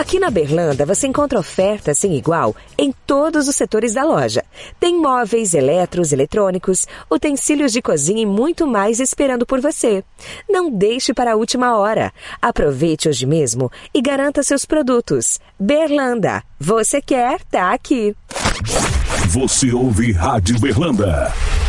Aqui na Berlanda você encontra ofertas sem igual em todos os setores da loja. Tem móveis, eletros, eletrônicos, utensílios de cozinha e muito mais esperando por você. Não deixe para a última hora. Aproveite hoje mesmo e garanta seus produtos. Berlanda, você quer, tá aqui. Você ouve Rádio Berlanda.